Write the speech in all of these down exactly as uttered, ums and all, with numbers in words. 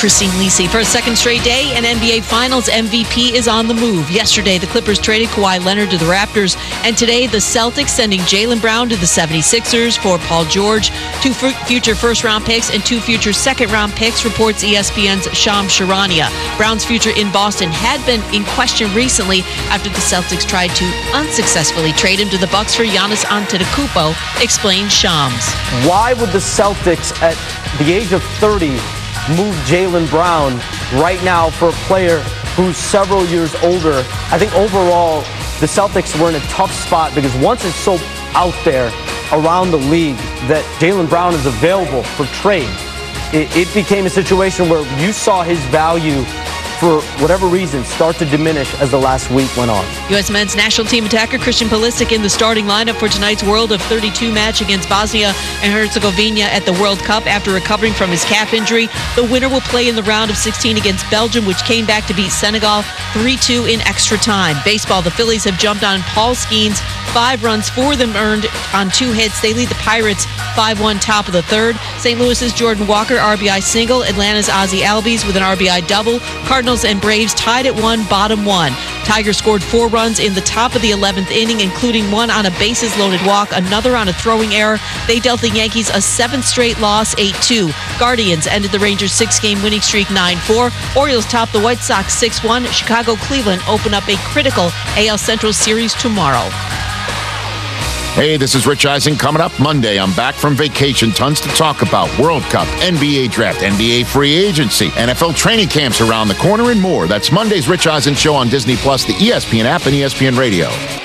Christine Lisi. For a second straight day, an N B A Finals M V P is on the move. Yesterday, the Clippers traded Kawhi Leonard to the Raptors, and today the Celtics sending Jaylen Brown to the seventy-sixers for Paul George, two f- future first-round picks and two future second-round picks, reports E S P N's Shams Charania. Brown's future in Boston had been in question recently after the Celtics tried to unsuccessfully trade him to the Bucks for Giannis Antetokounmpo, explains Shams. Why would the Celtics at the age of thirty move Jaylen Brown right now for a player who's several years older? I think overall the Celtics were in a tough spot because once it's so out there around the league that Jaylen Brown is available for trade, it, it became a situation where you saw his value, for whatever reason, start to diminish as the last week went on. U S men's national team attacker Christian Pulisic in the starting lineup for tonight's World of thirty-two match against Bosnia and Herzegovina at the World Cup after recovering from his calf injury. The winner will play in the round of sixteen against Belgium, which came back to beat Senegal three two in extra time. Baseball, the Phillies have jumped on Paul Skeens. Five runs, four of them earned on two hits. They lead the Pirates five one top of the third. Saint Louis's Jordan Walker R B I single. Atlanta's Ozzie Albies with an R B I double. Cardinals and Braves tied at one, bottom one. Tigers scored four runs in the top of the eleventh inning, including one on a bases-loaded walk, another on a throwing error. They dealt the Yankees a seventh straight loss, eight two. Guardians ended the Rangers' six-game winning streak nine four. Orioles topped the White Sox six one. Chicago-Cleveland open up a critical A L Central series tomorrow. Hey, this is Rich Eisen. Coming up Monday, I'm back from vacation. Tons to talk about. World Cup, N B A Draft, N B A Free Agency, N F L training camps around the corner, and more. That's Monday's Rich Eisen Show on Disney Plus, the E S P N app, and E S P N Radio.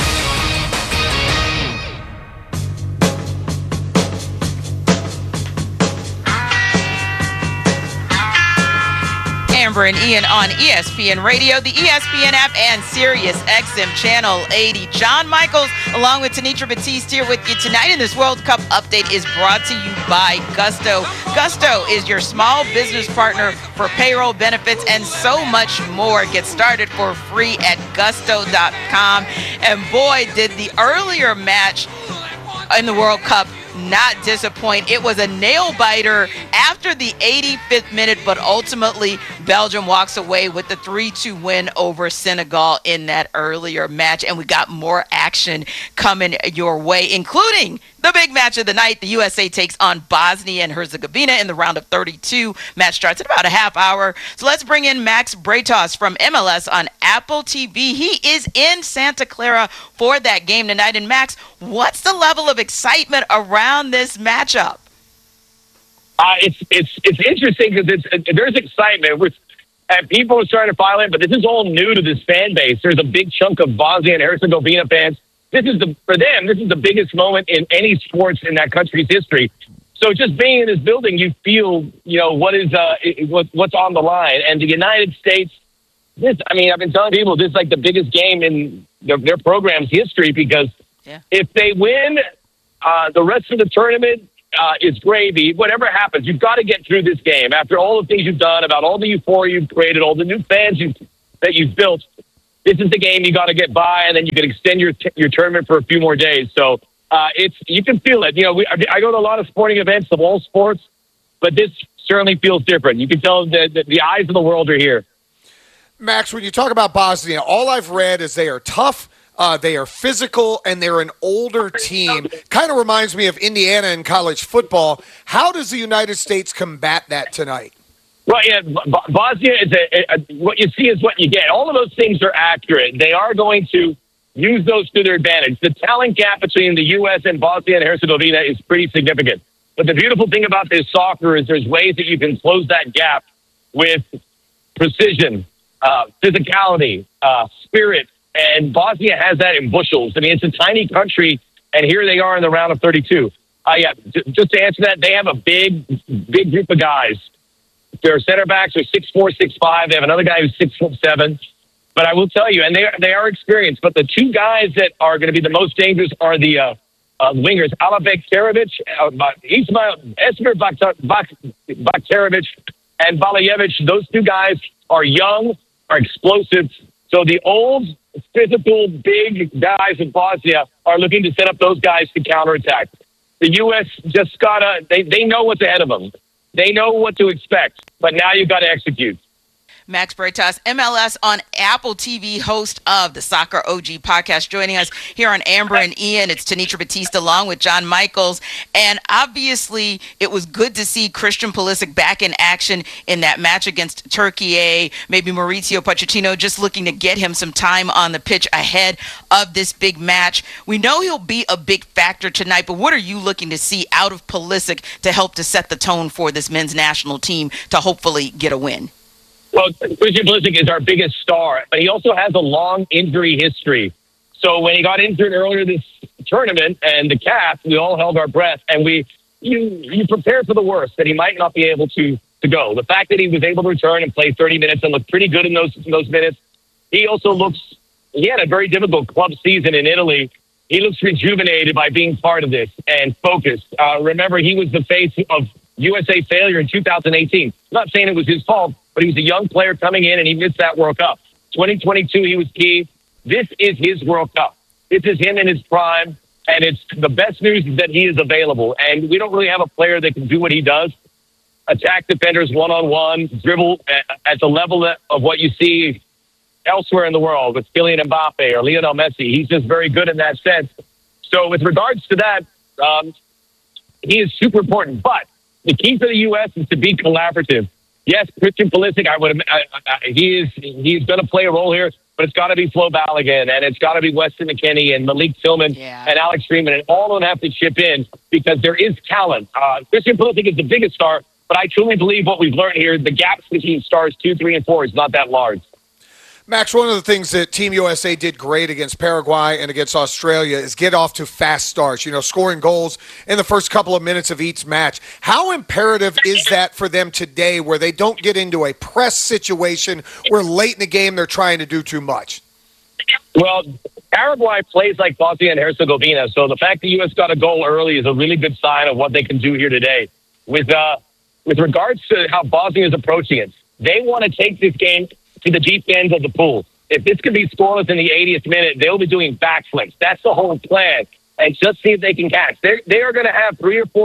Amber and Ian on E S P N Radio, the E S P N app, and Sirius X M Channel eighty. John Michaels, along with Tanitra Batiste, here with you tonight. And this World Cup update is brought to you by Gusto. Gusto is your small business partner for payroll, benefits, and so much more. Get started for free at gusto dot com. And boy, did the earlier match in the World Cup not disappoint. It was a nail-biter after the eighty-fifth minute, but ultimately Belgium walks away with the three two win over Senegal in that earlier match. And we got more action coming your way, including the big match of the night. The U S A takes on Bosnia and Herzegovina in the round of thirty-two. Match starts in about a half hour. So let's bring in Max Bretos from M L S on Apple T V. He is in Santa Clara for that game tonight. And Max, what's the level of excitement around this matchup? Uh, it's it's it's interesting because it's it, there's excitement with and people are starting to file in, but this is all new to this fan base. There's a big chunk of Bosnia and Herzegovina fans. This is the for them. This is the biggest moment in any sports in that country's history. So just being in this building, you feel you know what is uh what, what's on the line. And the United States, this I mean I've been telling people this is like the biggest game in their, their program's history because yeah. if they win, uh, the rest of the tournament uh, is gravy. Whatever happens, you've got to get through this game after all the things you've done, about all the euphoria you've created, all the new fans you that you've built. This is the game you got to get by, and then you can extend your t- your tournament for a few more days. So uh, it's you can feel it. You know, we, I go to a lot of sporting events of all sports, but this certainly feels different. You can tell that the, the eyes of the world are here. Max, when you talk about Bosnia, all I've read is they are tough, uh, they are physical, and they're an older team. Kind of reminds me of Indiana in college football. How does the United States combat that tonight? Well, yeah, B- Bosnia is a, a, what you see is what you get. All of those things are accurate. They are going to use those to their advantage. The talent gap between the U S and Bosnia and Herzegovina is pretty significant. But the beautiful thing about this soccer is there's ways that you can close that gap with precision, uh, physicality, uh, spirit, and Bosnia has that in bushels. I mean, it's a tiny country, and here they are in the round of thirty-two. Uh, yeah, just to answer that, they have a big, big group of guys. Their center backs are six four, six five. They have another guy who's six foot seven. But I will tell you, and they they are experienced. But the two guys that are going to be the most dangerous are the uh, uh, wingers, Alabek Karovic, uh, Ismail Esmer Bakhtarevic, and Balajevic. Those two guys are young, are explosive. So the old, physical, big guys in Bosnia are looking to set up those guys to counterattack. The U S just gotta, they, they know what's ahead of them. They know what to expect, but now you've got to execute. Max Bretos, M L S on Apple T V, host of the Soccer O G podcast, joining us here on Amber and Ian. It's Tanitra Batista along with John Michaels. And obviously, it was good to see Christian Pulisic back in action in that match against Turkey. Maybe Mauricio Pochettino just looking to get him some time on the pitch ahead of this big match. We know he'll be a big factor tonight, but what are you looking to see out of Pulisic to help to set the tone for this men's national team to hopefully get a win? Well, Christian Pulisic is our biggest star, but he also has a long injury history. So when he got injured earlier this tournament and the C A F, we all held our breath, and we you you prepare for the worst, that he might not be able to to go. The fact that he was able to return and play thirty minutes and look pretty good in those in those minutes, he also looks. He had a very difficult club season in Italy. He looks rejuvenated by being part of this and focused. Uh, remember, he was the face of U S A failure in two thousand eighteen. I'm not saying it was his fault, but he was a young player coming in, and he missed that World Cup. twenty twenty-two, he was key. This is his World Cup. This is him in his prime, and it's the best news is that he is available. And we don't really have a player that can do what he does, attack defenders one-on-one, dribble at, at the level of what you see elsewhere in the world with Kylian Mbappe or Lionel Messi. He's just very good in that sense. So with regards to that, um, he is super important. But the key for the U S is to be collaborative. Yes, Christian Pulisic, I would. I, I, he is. He's going to play a role here, but it's got to be Flo Balogun, and it's got to be Weston McKennie and Malik Tillman yeah. and Alex Freeman, and all of them have to chip in because there is talent. Uh, Christian Pulisic is the biggest star, but I truly believe what we've learned here, the gaps between stars two, three, and four is not that large. Max, one of the things that Team U S A did great against Paraguay and against Australia is get off to fast starts, you know, scoring goals in the first couple of minutes of each match. How imperative is that for them today where they don't get into a press situation where late in the game they're trying to do too much? Well, Paraguay plays like Bosnia and Herzegovina, so the fact that U S got a goal early is a really good sign of what they can do here today. With, uh, with regards to how Bosnia is approaching it, they want to take this game to the deep end of the pool. If this can be scoreless in the eightieth minute, they'll be doing backflips. That's the whole plan. And just see if they can catch. They're, they are going to have three or four